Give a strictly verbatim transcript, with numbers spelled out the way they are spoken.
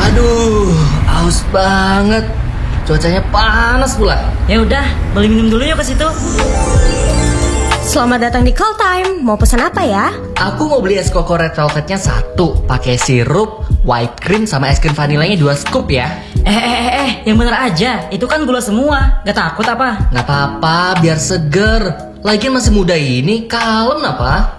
Aduh, haus banget. Cuacanya panas pula. Ya udah, beli minum dulu yuk ke situ. Selamat datang di Call Time. Mau pesan apa ya? Aku mau beli es koko red velvetnya satu, pakai sirup, whipped cream sama es krim vanilanya dua scoop ya. Eh eh eh eh, yang bener aja. Itu kan gula semua. Gak takut apa? Gak apa-apa, biar seger. Lagian masih muda ini, kalem apa?